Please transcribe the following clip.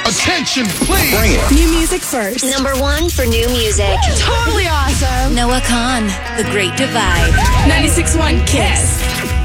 Attention, please. Bring it. New music first. Number one for new music. Totally awesome. Noah Kahn, The Great Divide. 96.1 Kiss.